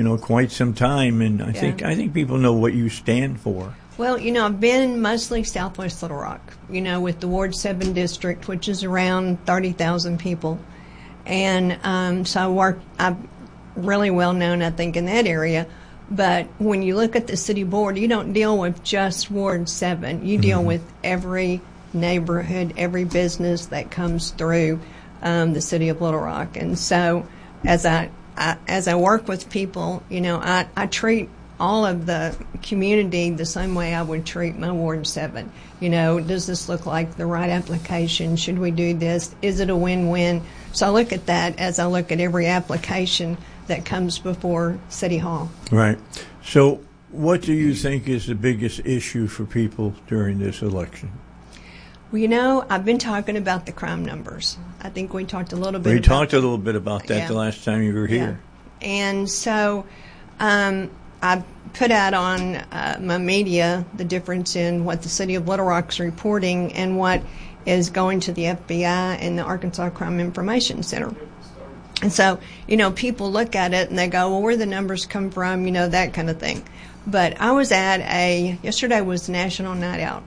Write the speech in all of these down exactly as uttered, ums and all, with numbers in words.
you know, quite some time, and I Yeah. think I think people know what you stand for. Well, you know, I've been mostly Southwest Little Rock, you know, with the Ward seven district, which is around thirty thousand people. And um, so I work, I'm really well known, I think, in that area. But when you look at the city board, you don't deal with just Ward seven. You deal Mhm. with every neighborhood, every business that comes through um, the city of Little Rock. And so as I, I as I work with people, you know, I, I treat all of the community the same way I would treat my Ward seven. You know, does this look like the right application? Should we do this? Is it a win-win? So I look at that as I look at every application that comes before City Hall. Right. So what do you think is the biggest issue for people during this election? Well, you know, I've been talking about the crime numbers. I think we talked a little bit We about talked a little bit about that Yeah. the last time you were here. Yeah. And so um, I put out on uh, my media the difference in what the city of Little Rock's reporting and what is going to the F B I and the Arkansas Crime Information Center. And so, you know, people look at it and they go, well, where the numbers come from, you know, that kind of thing. But I was at a, yesterday was National Night Out,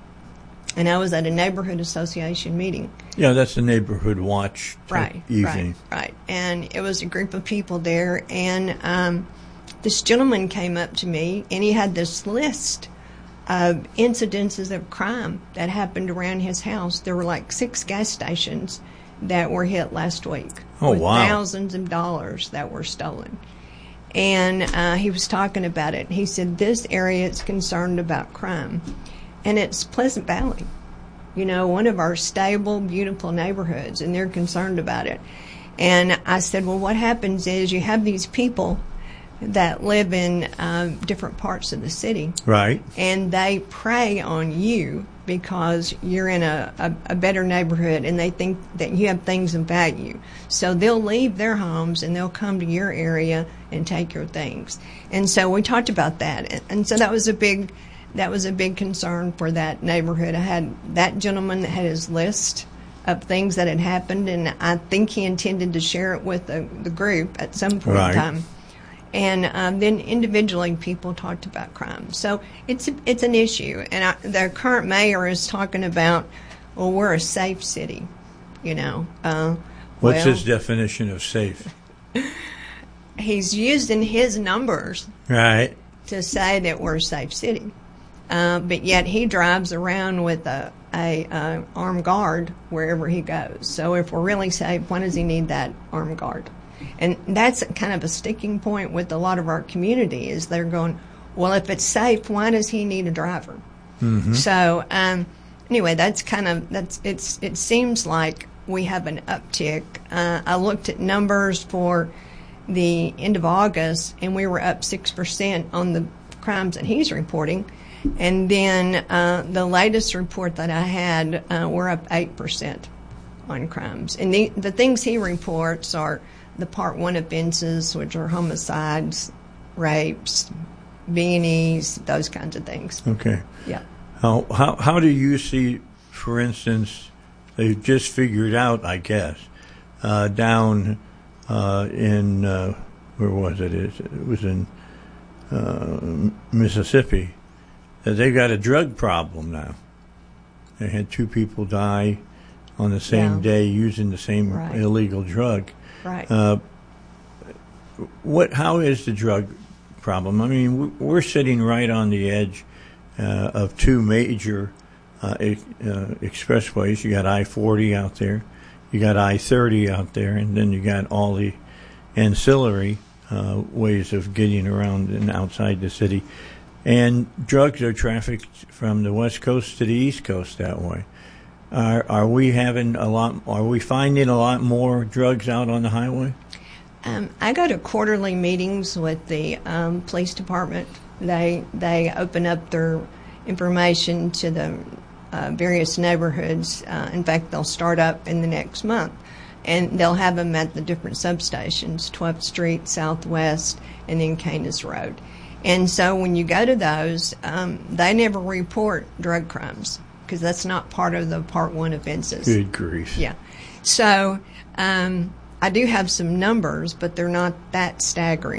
and I was at a neighborhood association meeting. Yeah, that's the neighborhood watch type Right, evening. right, right. And it was a group of people there, and um, this gentleman came up to me, and he had this list of incidences of crime that happened around his house. There were like six gas stations that were hit last week. Oh, with wow. Thousands of dollars that were stolen. And uh, he was talking about it. He said, this area is concerned about crime. And it's Pleasant Valley, you know, one of our stable, beautiful neighborhoods, and they're concerned about it. And I said, well, what happens is you have these people that live in um, different parts of the city. Right. And they prey on you because you're in a, a, a better neighborhood and they think that you have things of value. So they'll leave their homes and they'll come to your area and take your things. And so we talked about that. And, and so that was a big that was a big concern for that neighborhood. I had that gentleman that had his list of things that had happened, and I think he intended to share it with the, the group at some point Right. in time. And um, then individually, people talked about crime. So it's a, it's an issue. And I, the current mayor is talking about, well, we're a safe city, you know. Uh, What's well, his definition of safe? He's using his numbers Right. to say that we're a safe city. Uh, but yet he drives around with a, a uh, armed guard wherever he goes. So if we're really safe, why does he need that armed guard? And that's kind of a sticking point with a lot of our community is they're going, well, if it's safe, why does he need a driver? Mm-hmm. So um, anyway, that's kind of that's it's. It seems like we have an uptick. Uh, I looked at numbers for the end of August, and we were up six percent on the crimes that he's reporting. And then uh, the latest report that I had, uh, we're up eight percent on crimes. And the, the things he reports are the Part one offenses, which are homicides, rapes, B and Es, those kinds of things. Okay. Yeah. How, how, how do you see, for instance, they've just figured out, I guess, uh, down uh, in, uh, where was it? It was in uh, Mississippi, that they got a drug problem now. They had two people die on the same Yeah. day using the same Right. illegal drug. Right. Uh, what? How is the drug problem? I mean, we- we're sitting right on the edge uh, of two major uh, e- uh, expressways. You got I forty out there, you got I thirty out there, and then you got all the ancillary uh, ways of getting around and outside the city. And drugs are trafficked from the West Coast to the East Coast that way. Are are we having a lot? Are we finding a lot more drugs out on the highway? Um, I go to quarterly meetings with the um, police department. They they open up their information to the uh, various neighborhoods. Uh, in fact, they'll start up in the next month, and they'll have them at the different substations: twelfth Street, Southwest, and then Canis Road. And so when you go to those, um, they never report drug crimes because that's not part of the Part one offenses. Good grief. Yeah. So um, I do have some numbers, but they're not that staggering.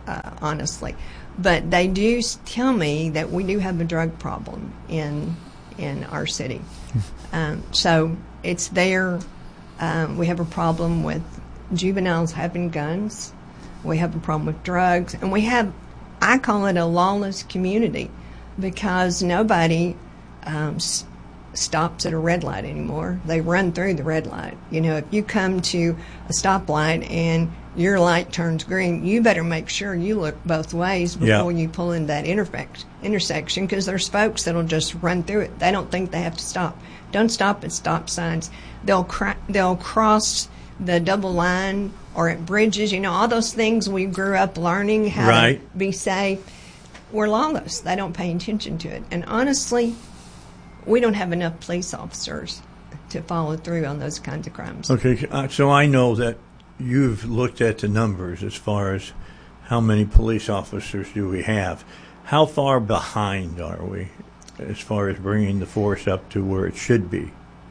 uh, honestly. But they do tell me that we do have a drug problem in in our city. Um, so it's there. Um, we have a problem with juveniles having guns. We have a problem with drugs. And we have, I call it a lawless community because nobody um, s- stops at a red light anymore. They run through the red light. You know, if you come to a stoplight and your light turns green, you better make sure you look both ways before yeah. you pull in that interfect, intersection because there's folks that'll just run through it. They don't think they have to stop. Don't stop at stop signs. They'll cra- they'll cross the double line or at bridges. You know, all those things we grew up learning how right. to be safe. We're lawless. They don't pay attention to it. And honestly, we don't have enough police officers to follow through on those kinds of crimes. Okay, so I know that you've looked at the numbers as far as how many police officers do we have. How far behind are we as far as bringing the force up to where it should be?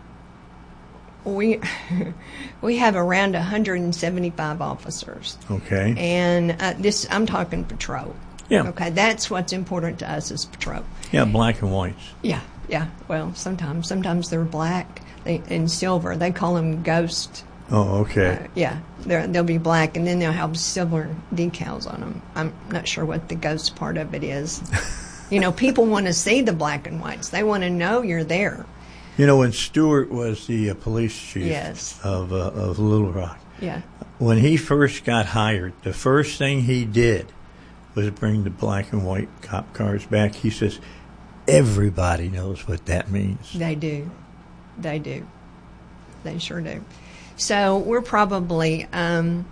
We we have around one hundred seventy-five officers. Okay. And uh, this, I'm talking patrol. Yeah. Okay, that's what's important to us is patrol. Yeah, black and whites. Yeah, yeah. Well, sometimes sometimes they're black they, and silver. They call them ghost. Oh, okay. Uh, yeah, they're, they'll be black, and then they'll have silver decals on them. I'm not sure what the ghost part of it is. You know, people want to see the black and whites. They want to know you're there. You know, when Stewart was the uh, police chief yes. of uh, of Little Rock, yeah. when he first got hired, the first thing he did was bring the black and white cop cars back. He says, everybody knows what that means. They do. They do. They sure do. So we're probably, um,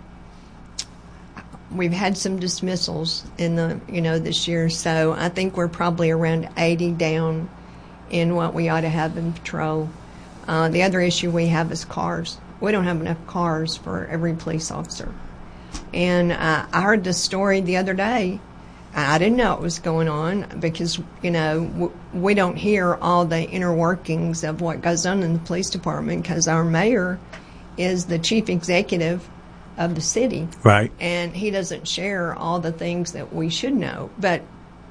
we've had some dismissals in the, you know, this year. So I think we're probably around eighty down in what we ought to have in patrol. Uh, the other issue we have is cars. We don't have enough cars for every police officer. And uh, I heard this story the other day. I didn't know it was going on because, you know, w- we don't hear all the inner workings of what goes on in the police department because our mayor is the chief executive of the city. Right. And he doesn't share all the things that we should know. But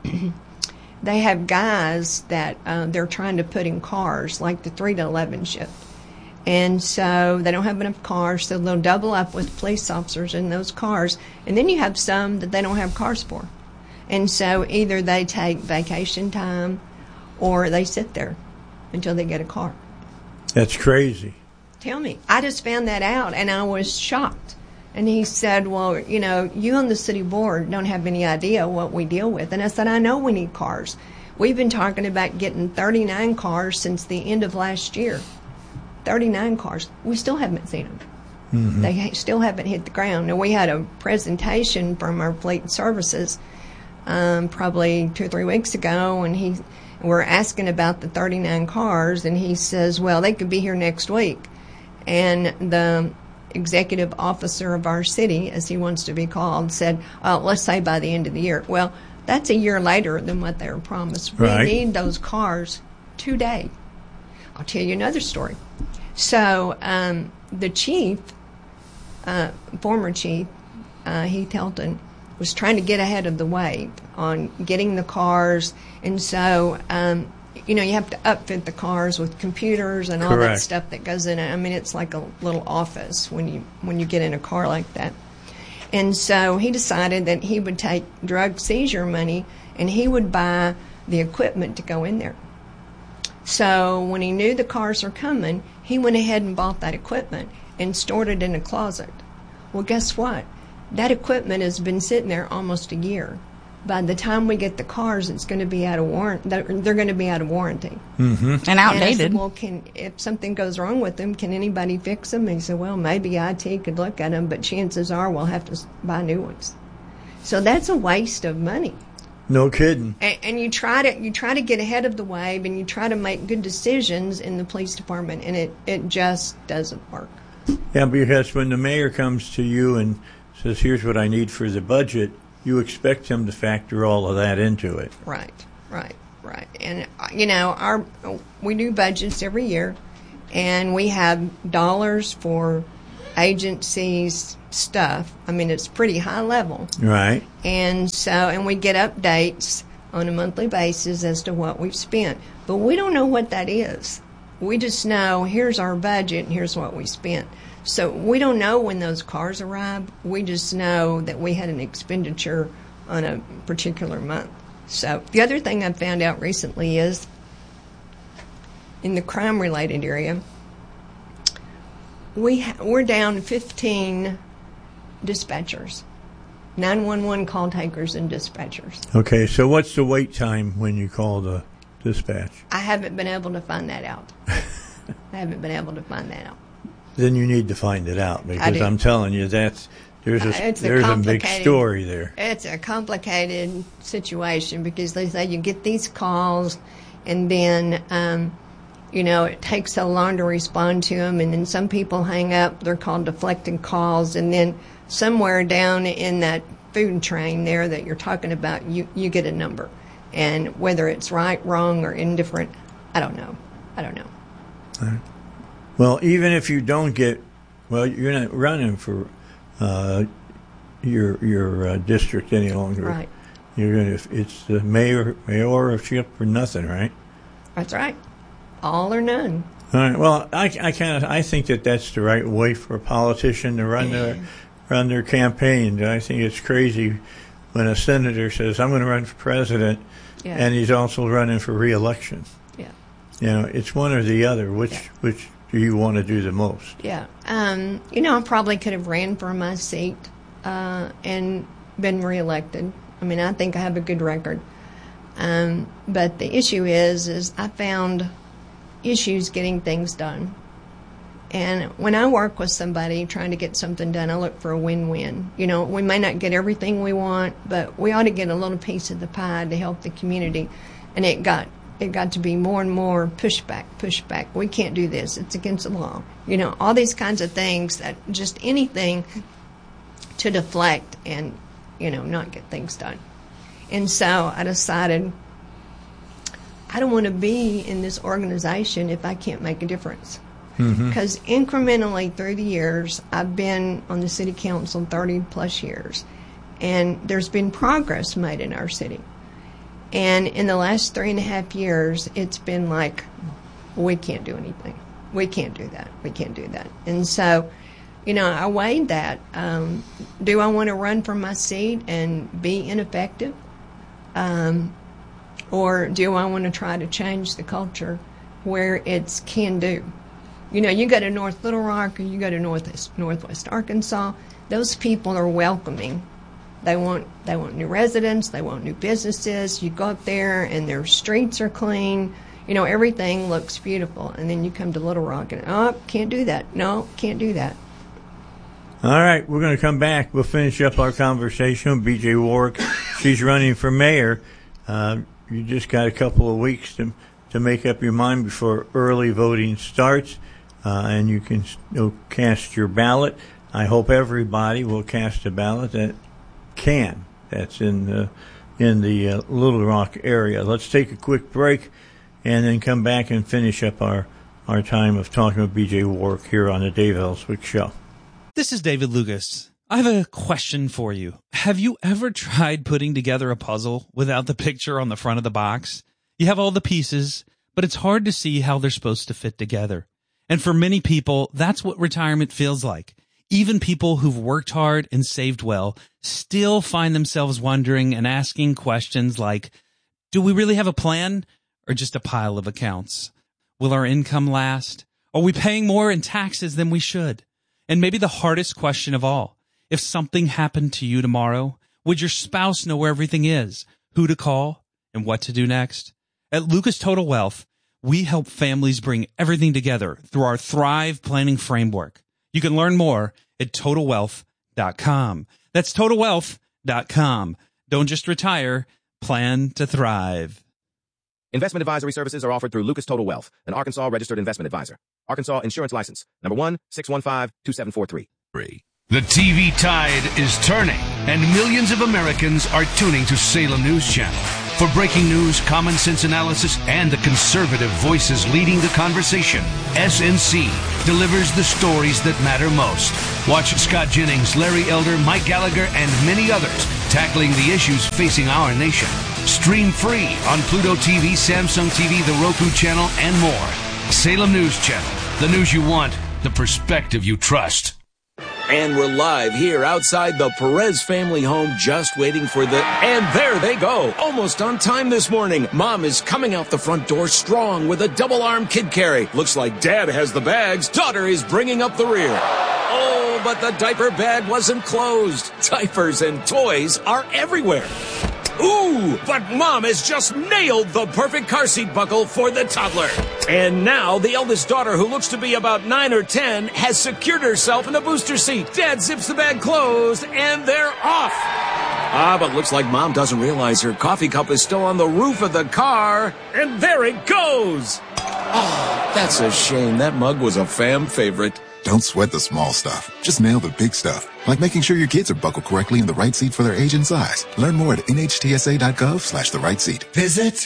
they have guys that uh, they're trying to put in cars, like the three to eleven shift. And so they don't have enough cars, so they'll double up with police officers in those cars. And then you have some that they don't have cars for. And so either they take vacation time or they sit there until they get a car. That's crazy. Tell me. I just found that out, and I was shocked. And he said, well, you know, you on the city board don't have any idea what we deal with. And I said, I know we need cars. We've been talking about getting thirty-nine cars since the end of last year. thirty-nine cars. We still haven't seen them. Mm-hmm. They ha- still haven't hit the ground. Now, we had a presentation from our fleet services um, probably two or three weeks ago, and he we're asking about the thirty-nine cars, and he says, well, they could be here next week. And the executive officer of our city, as he wants to be called, said, oh, let's say by the end of the year. Well, that's a year later than what they were promised. Right. We need those cars today. I'll tell you another story. So um, the chief, uh, former chief, uh, Heath Helton, was trying to get ahead of the wave on getting the cars. And so, um, you know, you have to upfit the cars with computers and all Correct. that stuff that goes in it. I mean, it's like a little office when you when you get in a car like that. And so he decided that he would take drug seizure money and he would buy the equipment to go in there. So when he knew the cars were coming, he went ahead and bought that equipment and stored it in a closet. Well, guess what? That equipment has been sitting there almost a year. By the time we get the cars, it's going to be out of warrant. They're, they're going to be out of warranty Mm-hmm. and outdated. And I said, well, can if something goes wrong with them, can anybody fix them? And he said, well, maybe I T could look at them, but chances are we'll have to buy new ones. So that's a waste of money. No kidding. And, and you try to you try to get ahead of the wave, and you try to make good decisions in the police department, and it, it just doesn't work. Yeah, because when the mayor comes to you and says, here's what I need for the budget, you expect him to factor all of that into it. Right, right, right. And, you know, our we do budgets every year, and we have dollars for agencies stuff. I mean, it's pretty high level. Right. And so, and we get updates on a monthly basis as to what we've spent. But we don't know what that is. We just know here's our budget and here's what we spent. So we don't know when those cars arrive. We just know that we had an expenditure on a particular month. So the other thing I found out recently is in the crime-related area, we ha- we're down fifteen dispatchers, nine one one call takers and dispatchers. Okay, so what's the wait time when you call the dispatch? I haven't been able to find that out. I haven't been able to find that out. Then you need to find it out, because I'm telling you, that's there's a, It's a there's a big complicated- story there. It's a complicated situation because they say you get these calls and then, um, you know, it takes so long to respond to them, and then some people hang up. They're called deflected calls, and then somewhere down in that food train there that you're talking about, you, you get a number. And whether it's right, wrong, or indifferent, I don't know. I don't know. All right. Well, even if you don't get, well, you're not running for uh, your your uh, district any longer. Right. You're gonna. It's the mayor mayorship or nothing, right? That's right. All or none. All right. Well, I, I kind of I think that that's the right way for a politician to run their run their campaign. I think it's crazy when a senator says, "I'm going to run for president," Yeah. and he's also running for re-election. Yeah. You know, it's one or the other. Which Yeah. which do you want to do the most? Yeah. Um, you know, I probably could have ran for my seat uh, and been reelected. I mean, I think I have a good record. Um, but the issue is, is I found issues getting things done. And when I work with somebody trying to get something done, I look for a win-win. You know, we may not get everything we want, but we ought to get a little piece of the pie to help the community. And it got it got to be more and more pushback, pushback. We can't do this. It's against the law. You know, all these kinds of things that just anything to deflect and, you know, not get things done. And so I decided I don't want to be in this organization if I can't make a difference. Because mm-hmm. incrementally through the years, I've been on the city council thirty plus years, and there's been progress made in our city. And in the last three and a half years, it's been like, we can't do anything. We can't do that. We can't do that. And so, you know, I weighed that. Um, do I want to run for my seat and be ineffective? Um, or do I want to try to change the culture where it's can do? You know, you go to North Little Rock or you go to Northwest, Northwest Arkansas, those people are welcoming. They want they want new residents, they want new businesses. You go up there and their streets are clean. You know, everything looks beautiful. And then you come to Little Rock and, oh, can't do that. No, can't do that. All right, we're going to come back. We'll finish up our conversation with B J Warrick. She's running for mayor. Uh, you just got a couple of weeks to to make up your mind before early voting starts, uh, and you can still cast your ballot. I hope everybody will cast a ballot that can. That's in the in the uh, Little Rock area. Let's take a quick break, and then come back and finish up our our time of talking with B J Warrick here on the Dave Ellswick Show. This is David Lucas. I have a question for you. Have you ever tried putting together a puzzle without the picture on the front of the box? You have all the pieces, but it's hard to see how they're supposed to fit together. And for many people, that's what retirement feels like. Even people who've worked hard and saved well still find themselves wondering and asking questions like, do we really have a plan or just a pile of accounts? Will our income last? Are we paying more in taxes than we should? And maybe the hardest question of all, if something happened to you tomorrow, would your spouse know where everything is, who to call, and what to do next? At Lucas Total Wealth, we help families bring everything together through our Thrive Planning Framework. You can learn more at total wealth dot com. That's total wealth dot com. Don't just retire, plan to thrive. Investment advisory services are offered through Lucas Total Wealth, an Arkansas registered investment advisor. Arkansas Insurance License, number one six one five two seven four three. The T V tide is turning, and millions of Americans are tuning to Salem News Channel. For breaking news, common sense analysis, and the conservative voices leading the conversation, S N C delivers the stories that matter most. Watch Scott Jennings, Larry Elder, Mike Gallagher, and many others tackling the issues facing our nation. Stream free on Pluto T V, Samsung T V, the Roku channel, and more. Salem News Channel. The news you want, the perspective you trust. And we're live here outside the Perez family home, just waiting for the... And there they go, almost on time this morning. Mom is coming out the front door strong with a double-arm kid carry. Looks like Dad has the bags. Daughter is bringing up the rear. Oh, but the diaper bag wasn't closed. Diapers and toys are everywhere. Ooh, but Mom has just nailed the perfect car seat buckle for the toddler. And now the eldest daughter, who looks to be about nine or ten, has secured herself in a booster seat. Dad zips the bag closed, and they're off. Ah, but looks like Mom doesn't realize her coffee cup is still on the roof of the car. And there it goes. Oh, that's a shame. That mug was a fam favorite. Don't sweat the small stuff. Just nail the big stuff. Like making sure your kids are buckled correctly in the right seat for their age and size. Learn more at nhtsa.gov slash the right seat. Visit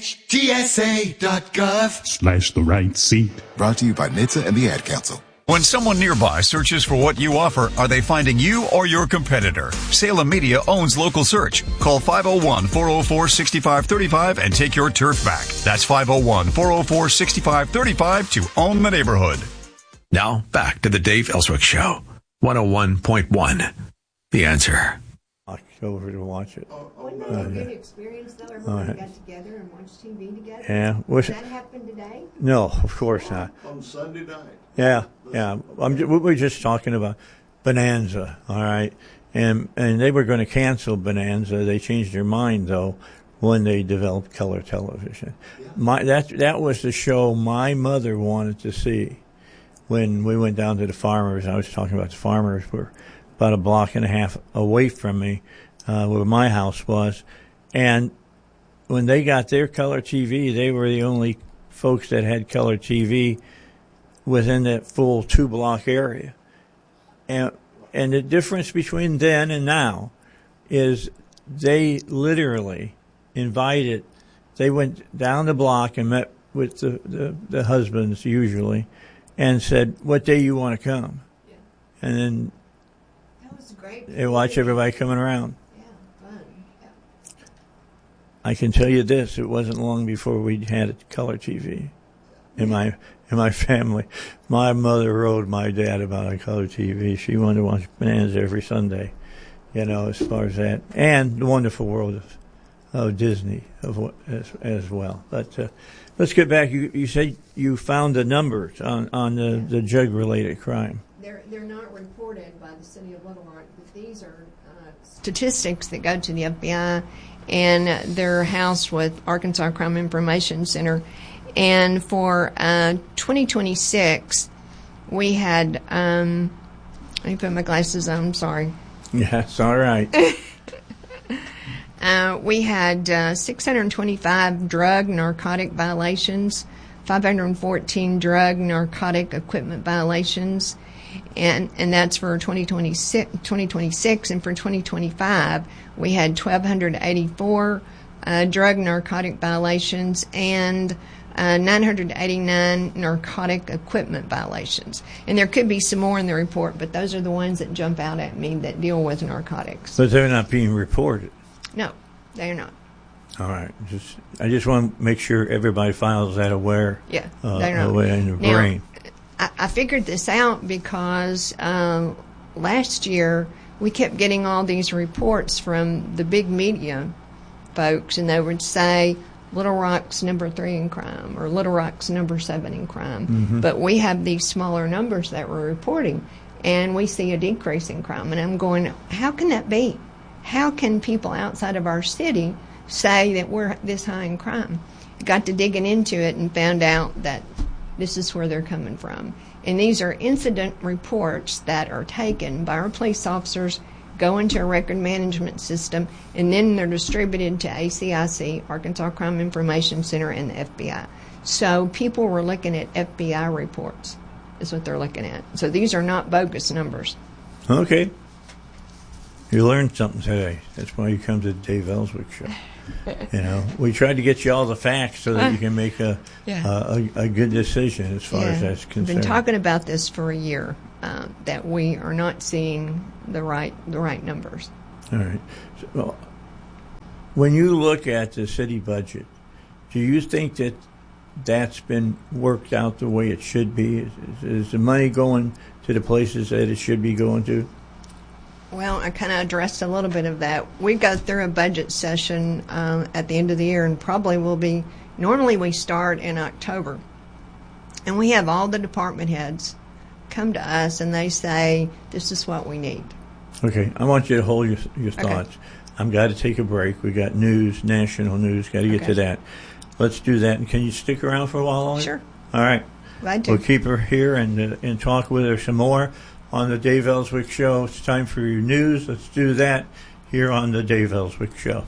nhtsa.gov slash the right seat. Brought to you by N H T S A and the Ad Council. When someone nearby searches for what you offer, are they finding you or your competitor? Salem Media owns Local Search. Call five oh one, four oh four, six five three five and take your turf back. That's five oh one, four oh four, six five three five to own the neighborhood. Now, back to the Dave Ellswick Show. one oh one point one. The Answer. I'll go over to watch it. Wasn't that a good experience, though? Everybody got together and watched T V together? Yeah. Did that happen today? No, of course not. On Sunday night. Yeah, yeah. I'm, we were just talking about Bonanza, all right? And and they were going to cancel Bonanza. They changed their mind, though, when they developed color television. Yeah. My that That was the show my mother wanted to see. When we went down to the Farmers, I was talking about the Farmers were about a block and a half away from me, uh, where my house was. And when they got their color T V, they were the only folks that had color T V within that full two block area. And, and the difference between then and now is they literally invited, they went down the block and met with the, the, the husbands usually, and said, what day you want to come? Yeah. And then that was great. They watch everybody coming around. Yeah, fun. Yeah. I can tell you this, it wasn't long before we had color T V in my in my family. My mother rode my dad about a color T V. She wanted to watch Bonanza every Sunday, you know, as far as that. And the Wonderful World of, of Disney of, as, as well. But uh, let's get back. You, you said you found the numbers on, on the, the drug-related crime. They're, they're not reported by the city of Little Rock, but these are uh, statistics that go to the F B I, and they're housed with Arkansas Crime Information Center. And for uh, twenty twenty-six, we had, um, let me put my glasses on, I'm sorry. Yeah, it's all right. Uh, we had uh, six hundred twenty-five drug narcotic violations, five hundred fourteen drug narcotic equipment violations, and and that's for twenty twenty-six, twenty twenty-six. And for twenty twenty-five, we had twelve eighty-four uh, drug narcotic violations and uh, nine hundred eighty-nine narcotic equipment violations. And there could be some more in the report, but those are the ones that jump out at me that deal with narcotics. But they're not being reported. No, they're not. All right. Just I just want to make sure everybody files that aware. Yeah, uh, they're not. aware in the now, brain. I, I figured this out because um, last year we kept getting all these reports from the big media folks, and they would say Little Rock's number three in crime or Little Rock's number seven in crime. Mm-hmm. But we have these smaller numbers that we're reporting, and we see a decrease in crime. And I'm going, how can that be? How can people outside of our city say that we're this high in crime? Got to digging into it and found out that this is where they're coming from. And these are incident reports that are taken by our police officers, go into a record management system, and then they're distributed to A C I C, Arkansas Crime Information Center, and the F B I. So people were looking at F B I reports is what they're looking at. So these are not bogus numbers. Okay. You learned something today. That's why you come to the Dave Ellswick Show. You know, we tried to get you all the facts so that you can make a yeah. a, a, a good decision as far yeah. as that's concerned. We've been talking about this for a year, uh, that we are not seeing the right the right numbers. All right. So, well, when you look at the city budget, do you think that that's been worked out the way it should be? Is, is, is the money going to the places that it should be going to? Well, I kind of addressed a little bit of that. We go through a budget session um, at the end of the year, and probably will be, normally we start in October. And we have all the department heads come to us, and they say, this is what we need. Okay, I want you to hold your, your thoughts. Okay. I've got to take a break. We got news, national news, got to get okay. to that. Let's do that. And can you stick around for a while, Ollie? Sure. All right. Glad to. We'll keep her here and, uh, and talk with her some more. On the Dave Ellswick Show, it's time for your news. Let's do that here on the Dave Ellswick Show.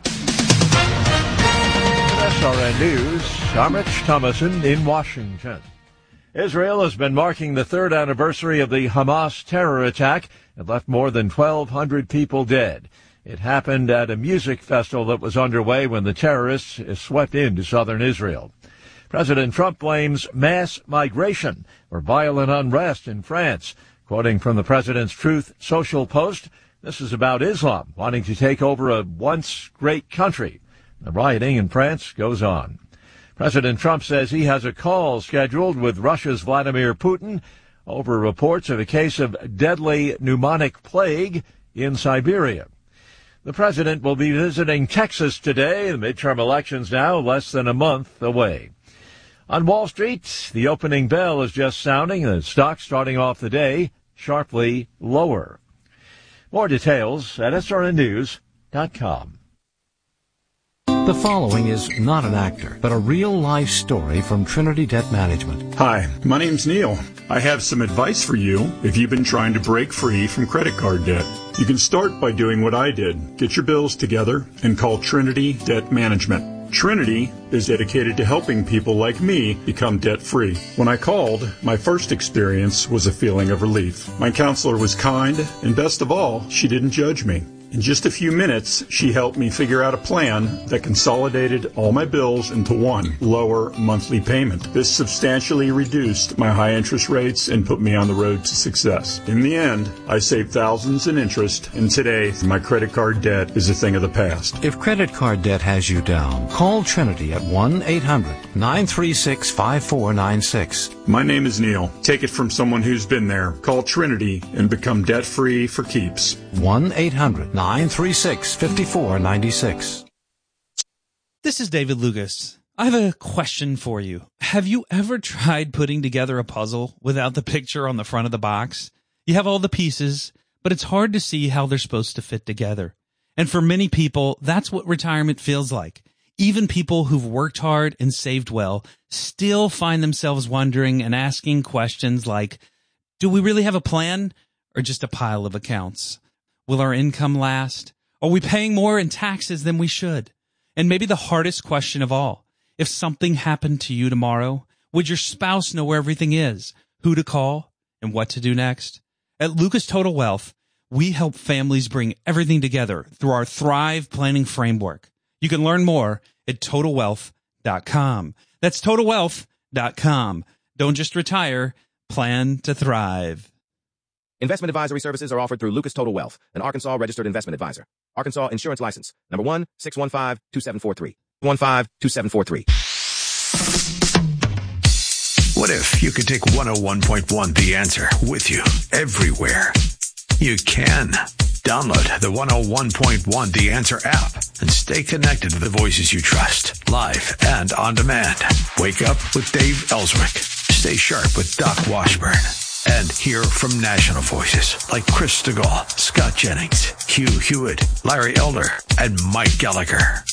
S R N News, I'm Rich Thomason in Washington. Israel has been marking the third anniversary of the Hamas terror attack and left more than twelve hundred people dead. It happened at a music festival that was underway when the terrorists swept into southern Israel. President Trump blames mass migration for violent unrest in France. Quoting from the president's Truth Social post, this is about Islam wanting to take over a once great country. The rioting in France goes on. President Trump says he has a call scheduled with Russia's Vladimir Putin over reports of a case of deadly pneumonic plague in Siberia. The president will be visiting Texas today. The midterm elections now less than a month away. On Wall Street, the opening bell is just sounding. The stock starting off the day sharply lower. More details at S R N news dot com. The following is not an actor, but a real-life story from Trinity Debt Management. Hi, my name's Neil. I have some advice for you if you've been trying to break free from credit card debt. You can start by doing what I did. Get your bills together and call Trinity Debt Management. Trinity is dedicated to helping people like me become debt-free. When I called, my first experience was a feeling of relief. My counselor was kind, and best of all, she didn't judge me. In just a few minutes, she helped me figure out a plan that consolidated all my bills into one lower monthly payment. This substantially reduced my high interest rates and put me on the road to success. In the end, I saved thousands in interest, and today, my credit card debt is a thing of the past. If credit card debt has you down, call Trinity at one eight hundred nine three six five four nine six. My name is Neil. Take it from someone who's been there. Call Trinity and become debt-free for keeps. one eight hundred nine three six five four nine six. This is David Lucas. I have a question for you. Have you ever tried putting together a puzzle without the picture on the front of the box? You have all the pieces, but it's hard to see how they're supposed to fit together. And for many people, that's what retirement feels like. Even people who've worked hard and saved well still find themselves wondering and asking questions like, do we really have a plan or just a pile of accounts? Will our income last? Are we paying more in taxes than we should? And maybe the hardest question of all, if something happened to you tomorrow, would your spouse know where everything is, who to call, and what to do next? At Lucas Total Wealth, we help families bring everything together through our Thrive Planning Framework. You can learn more at total wealth dot com. That's total wealth dot com. Don't just retire, plan to thrive. Investment advisory services are offered through Lucas Total Wealth, an Arkansas registered investment advisor. Arkansas Insurance License, number one six one five two seven four three. one five two seven four three. What if you could take one oh one point one The Answer with you everywhere? You can. Download the one oh one point one The Answer app and stay connected to the voices you trust, live and on demand. Wake up with Dave Ellswick. Stay sharp with Doc Washburn. And hear from national voices like Chris Stegall, Scott Jennings, Hugh Hewitt, Larry Elder, and Mike Gallagher.